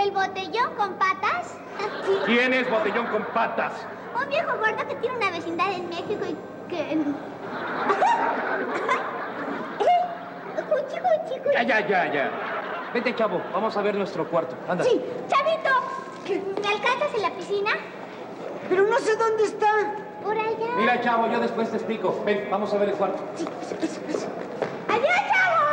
¿El botellón con patas? ¿Quién es Botellón con Patas? Un viejo gordo que tiene una vecindad en México y que... Chico. Ya. Vete, chavo, vamos a ver nuestro cuarto. Anda. Sí, Chavito. ¿Me alcanzas en la piscina? Pero no sé dónde está. Por allá. Mira, chavo, yo después te explico. Ven, vamos a ver el cuarto. Sí.